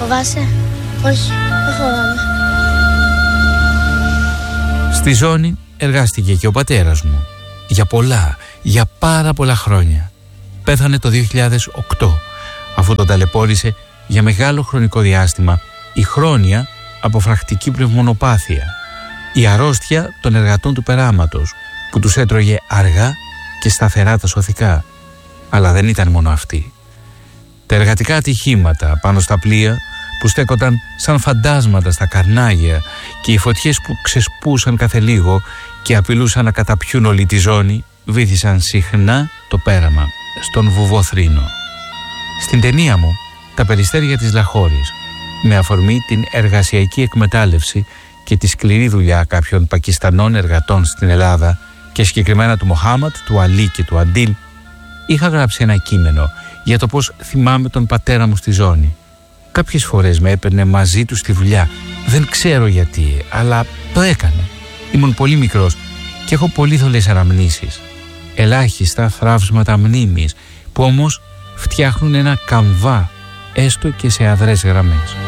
Φοβάσαι? Όχι, δεν φοβάμαι. Στη ζώνη εργάστηκε και ο πατέρας μου. Για πάρα πολλά χρόνια. Πέθανε το 2008, αφού τον ταλαιπώρησε για μεγάλο χρονικό διάστημα η χρόνια αποφρακτική πνευμονοπάθεια, η αρρώστια των εργατών του περάματος που τους έτρωγε αργά και σταθερά τα σωθικά. Αλλά δεν ήταν μόνο αυτή. Τα εργατικά ατυχήματα πάνω στα πλοία που στέκονταν σαν φαντάσματα στα καρνάγια και οι φωτιές που ξεσπούσαν κάθε λίγο και απειλούσαν να καταπιούν όλη τη ζώνη βύθισαν συχνά το πέραμα στον Βουβοθρήνο. Στην ταινία μου «Τα περιστέρια της Λαχώρης», με αφορμή την εργασιακή εκμετάλλευση και τη σκληρή δουλειά κάποιων Πακιστανών εργατών στην Ελλάδα και συγκεκριμένα του Μοχάμαντ, του Αλή και του Αντίλ, είχα γράψει ένα κείμενο για το πώς θυμάμαι τον πατέρα μου στη ζώνη. Κάποιες φορές με έπαιρνε μαζί του στη δουλειά. Δεν ξέρω γιατί, αλλά το έκανε. Ήμουν πολύ μικρός και έχω πολύ θολές αναμνήσεις. Ελάχιστα θραύσματα μνήμης που όμως φτιάχνουν ένα καμβά, έστω και σε αδρές γραμμές.